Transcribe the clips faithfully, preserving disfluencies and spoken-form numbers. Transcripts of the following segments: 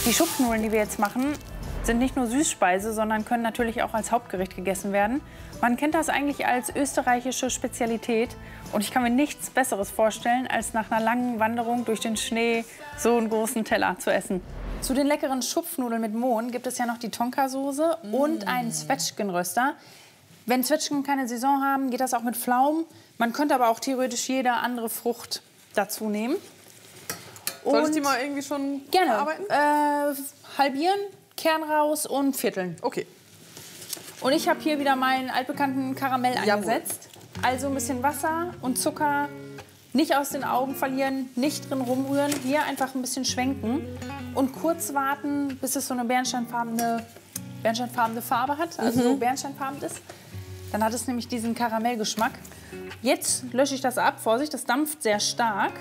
Die Schupfnudeln, die wir jetzt machen, sind nicht nur Süßspeise, sondern können natürlich auch als Hauptgericht gegessen werden. Man kennt das eigentlich als österreichische Spezialität. Und ich kann mir nichts Besseres vorstellen, als nach einer langen Wanderung durch den Schnee so einen großen Teller zu essen. Zu den leckeren Schupfnudeln mit Mohn gibt es ja noch die Tonkasoße mm. und einen Zwetschgenröster. Wenn Zwetschgen keine Saison haben, geht das auch mit Pflaumen. Man könnte aber auch theoretisch jede andere Frucht dazu nehmen. Soll ich die mal irgendwie schon gerne verarbeiten? Äh, halbieren, Kern raus und vierteln. Okay. Und ich habe hier wieder meinen altbekannten Karamell angesetzt. Also ein bisschen Wasser und Zucker. Nicht aus den Augen verlieren, nicht drin rumrühren. Hier einfach ein bisschen schwenken und kurz warten, bis es so eine bernsteinfarbene, bernsteinfarbene Farbe hat. Also mhm. so bernsteinfarben ist. Dann hat es nämlich diesen Karamellgeschmack. Jetzt lösche ich das ab. Vorsicht, das dampft sehr stark.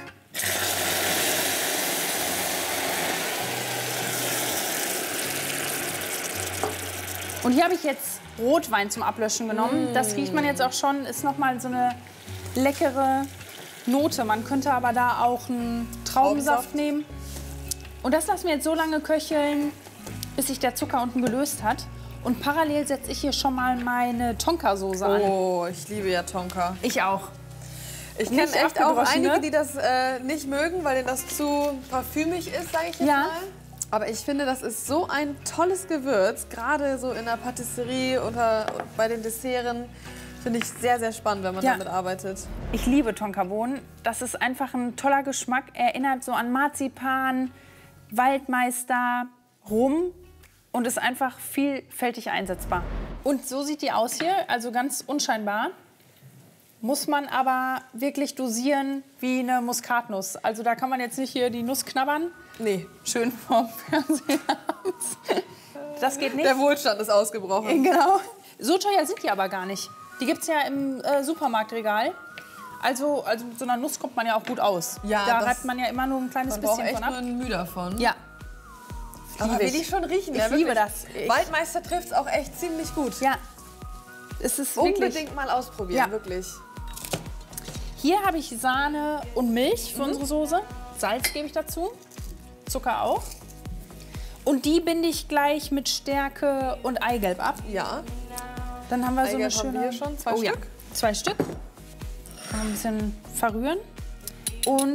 Und hier habe ich jetzt Rotwein zum Ablöschen genommen. Mm. Das riecht man jetzt auch schon. Ist noch mal so eine leckere Note. Man könnte aber da auch einen Traubensaft nehmen. Und das lassen wir jetzt so lange köcheln, bis sich der Zucker unten gelöst hat. Und parallel setze ich hier schon mal meine Tonkasoße an. Oh, ich liebe ja Tonka. Ich auch. Ich kenne echt auch einige, die das äh, nicht mögen, weil denen das zu parfümig ist, sage ich jetzt ja. mal. Aber ich finde, das ist so ein tolles Gewürz, gerade so in der Patisserie oder bei den Desserten. Finde ich sehr, sehr spannend, wenn man ja. damit arbeitet. Ich liebe Tonkabohnen. Das ist einfach ein toller Geschmack. Erinnert so an Marzipan, Waldmeister, Rum und ist einfach vielfältig einsetzbar. Und so sieht die aus hier, also ganz unscheinbar. Muss man aber wirklich dosieren wie eine Muskatnuss. Also da kann man jetzt nicht hier die Nuss knabbern. Nee. Schön vorm Fernseher. Das geht nicht. Der Wohlstand ist ausgebrochen. Genau. So teuer sind die aber gar nicht. Die gibt es ja im äh, Supermarktregal. Also, also mit so einer Nuss kommt man ja auch gut aus. Ja, da reibt man ja immer nur ein kleines man bisschen echt von ab. Nur ein Mühe davon. Ja. Aber will ich schon riechen. Ich ja, liebe das. Ich Waldmeister trifft es auch echt ziemlich gut. Ja. Es ist unbedingt wirklich mal ausprobieren, ja. wirklich. Hier habe ich Sahne und Milch für mhm. unsere Soße. Salz gebe ich dazu. Zucker auch. Und die binde ich gleich mit Stärke und Eigelb ab. Ja. Dann haben wir Eigelb so eine schöne... haben wir schon. Zwei oh, Stück? Ja. Zwei Stück. Noch ein bisschen verrühren. Und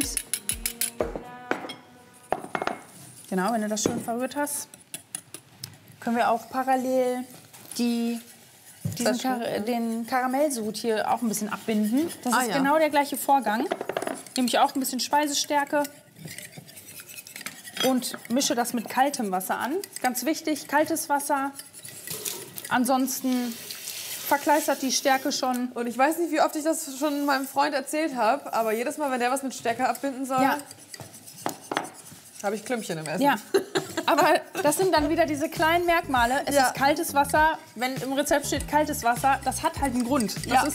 genau, wenn du das schön verrührt hast, können wir auch parallel die, diesen Kar den Karamellsud hier auch ein bisschen abbinden. Das ah, ist ja. genau der gleiche Vorgang. Nehme ich auch ein bisschen Speisestärke und mische das mit kaltem Wasser an. Ganz wichtig, kaltes Wasser. Ansonsten verkleistert die Stärke schon. Und ich weiß nicht, wie oft ich das schon meinem Freund erzählt habe, aber jedes Mal, wenn der was mit Stärke abbinden soll, ja. habe ich Klümpchen im Essen. Ja, aber das sind dann wieder diese kleinen Merkmale. Es ja. ist kaltes Wasser. Wenn im Rezept steht kaltes Wasser, das hat halt einen Grund. Das ja. ist